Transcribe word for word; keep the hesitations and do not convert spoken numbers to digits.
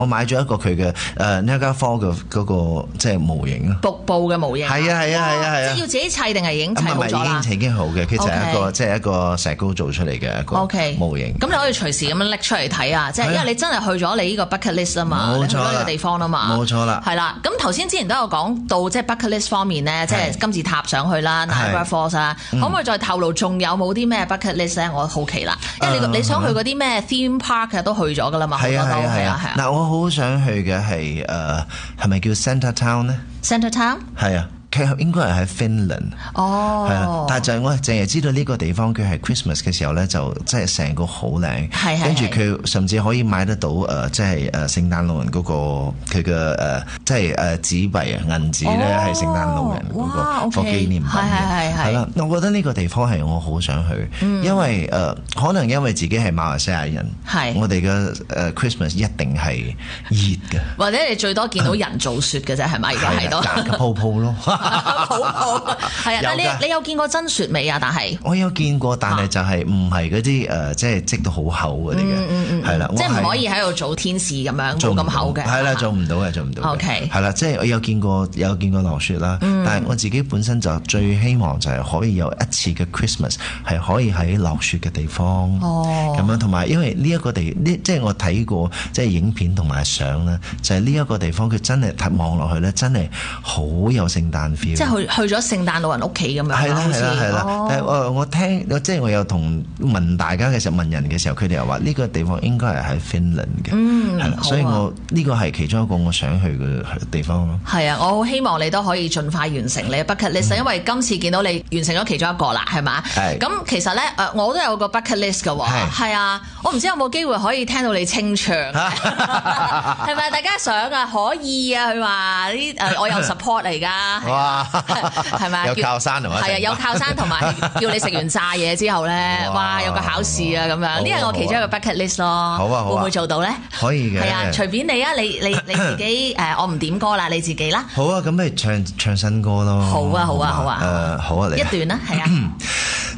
我買咗一個佢嘅誒 Niagara Falls 嘅嗰個即係模型啊， 瀑布嘅模型。 係啊係啊係啊係啊， 即係要自己砌定係已經砌好咗啦？ 唔係已經已經好嘅，佢就係一個 Okay. 即係一個石膏做出嚟嘅一個模型。 咁你可以隨時咁樣拎出嚟睇啊！即係因為你真係去咗你呢個 bucket list 啊嘛， 冇錯啦， 你去咗呢個地方啊嘛， 冇錯啦。 係啦，咁頭先之前都有講到即係 bucket list 方面咧，即係金字塔上去啦 Niagara Falls 啦，可唔可以再透露仲有冇啲咩 bucket list 咧？我好奇啦，因為你你想去嗰啲咩 theme park 都去咗噶啦嘛，好多都係啊係啊。 嗱，我好想去嘅係誒係咪叫 Center Town 咧 ？Center Town 係啊。佢應該係喺 Finland， 哦， 係啦，但係就係我淨係知道呢個地方佢係 Christmas 嘅時候咧，就即係成個好靚，跟住佢甚至可以買得到誒，即係誒聖誕老人嗰個佢嘅誒，即係誒紙幣啊銀紙咧係聖誕老人嗰個個紀念品嘅，係啦，我覺得呢個地方係我好想去，因為誒可能因為自己係馬來西亞人，係我哋嘅誒 Christmas 一定係熱嘅， 或者你最多見到人造雪嘅啫，係咪？而家係都打個泡泡咯。 好好係啊！但係你你有見過真雪未啊？但係我有見過，但係就係唔係嗰啲誒，即係積到好厚嗰啲嘅，係啦， 即係唔可以喺度做天使咁樣做咁厚嘅， 係啦，做唔到嘅，做唔到。 OK， 係啦，即係我有見過，有見過落雪啦，但係我自己本身就最希望就係可以有一次嘅 Christmas 係可以喺落雪嘅地方，咁樣同埋因為呢一個地呢，即係我睇過即係影片同埋相咧，就係呢一個地方佢真係望落去咧，真係好有聖誕 feel。 即係去去咗聖誕老人屋企咁樣， 係啦係啦係啦。 哦、 但係我我聽，即係我有同問大家嘅時候，問人嘅時候，佢哋又話呢個地方應該係喺 Finland 嘅， 嗯， 係啦。所以我呢個係其中一個我想去嘅地方咯。 係啊，我好希望你都可以盡快完成你嘅 bucket list，、嗯、因為今次見到你完成咗其中一個啦，係嘛？係。咁其實咧，誒，我都有個 bucket list 嘅喎，係啊，我唔知有冇機會可以聽到你清唱，係咪？大家想啊，可以啊，佢話呢誒，我有 support 嚟㗎。哇！係咪有靠山同埋係啊，有靠山同埋叫你食完炸嘢之後咧，哇！有個考試啊咁樣，呢係我其中一個 bucket list 咯。 好啊，好啊， 會唔會做到咧？ 可以嘅。 係啊，隨便你啊，你你你自己誒，我唔點歌啦，你自己啦。 好啊，咁咪唱唱新歌咯。 好啊，好啊，好啊。 誒，好啊，你一段啦，係啊。